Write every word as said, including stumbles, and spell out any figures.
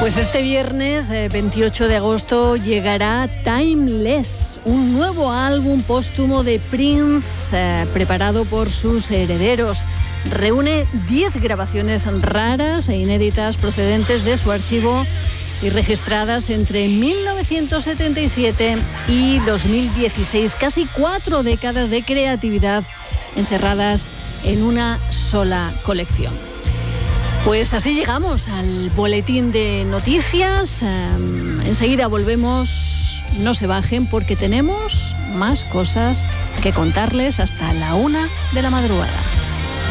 Pues este viernes eh, veintiocho de agosto llegará Timeless, un nuevo álbum póstumo de Prince eh, preparado por sus herederos. Reúne diez grabaciones raras e inéditas procedentes de su archivo y registradas entre mil novecientos setenta y siete y dos mil dieciséis. Casi cuatro décadas de creatividad encerradas en una sola colección. Pues así llegamos al boletín de noticias. Um, enseguida volvemos. No se bajen porque tenemos más cosas que contarles hasta la una de la madrugada.